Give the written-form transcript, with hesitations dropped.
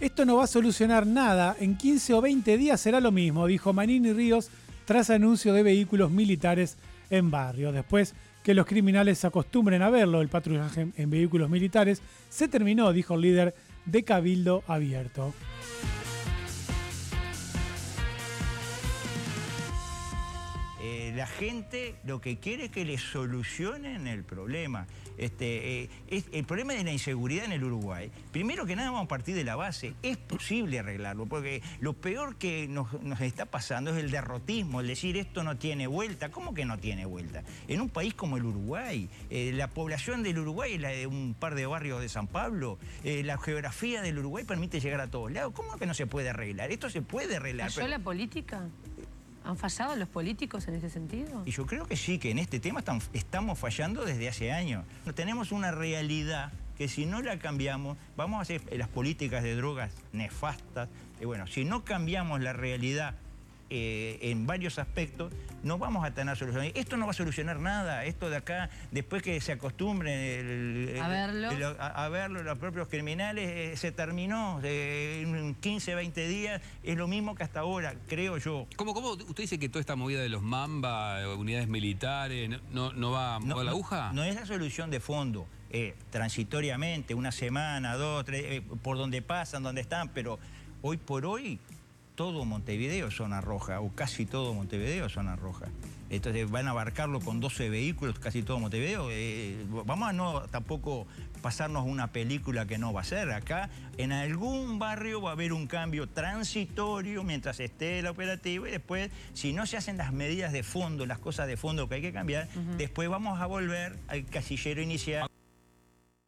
Esto no va a solucionar nada, en 15 o 20 días será lo mismo, dijo Manini Ríos tras anuncio de vehículos militares en barrios. Después que los criminales se acostumbren a verlo, el patrullaje en vehículos militares se terminó, dijo el líder de Cabildo Abierto. La gente lo que quiere es que le solucionen el problema. El problema de la inseguridad en el Uruguay, primero que nada vamos a partir de la base. Es posible arreglarlo, porque lo peor que nos está pasando es el derrotismo, el decir esto no tiene vuelta. ¿Cómo que no tiene vuelta? En un país como el Uruguay, la población del Uruguay es la de un par de barrios de San Pablo, la geografía del Uruguay permite llegar a todos lados. ¿Cómo que no se puede arreglar? Esto se puede arreglar. ¿Falló la política? ¿Han fallado los políticos en ese sentido? Y yo creo que sí, que en este tema estamos fallando desde hace años. Tenemos una realidad que si no la cambiamos, vamos a hacer las políticas de drogas nefastas. Bueno, si no cambiamos la realidad en varios aspectos, no vamos a tener soluciones. Esto no va a solucionar nada. Esto de acá, después que se acostumbren a verlo los propios criminales, se terminó. En 15, 20 días es lo mismo que hasta ahora, creo yo. ¿Cómo? ¿Usted dice que toda esta movida de los Mamba, unidades militares, no va a mover la aguja? No es la solución de fondo. Transitoriamente, una semana, 2, 3, por donde pasan, donde están, pero hoy por hoy todo Montevideo es zona roja, o casi todo Montevideo es zona roja. Entonces van a abarcarlo con 12 vehículos, casi todo Montevideo. Vamos a no tampoco pasarnos una película que no va a ser. Acá en algún barrio va a haber un cambio transitorio mientras esté el operativo y después, si no se hacen las medidas de fondo, las cosas de fondo que hay que cambiar, después vamos a volver al casillero inicial.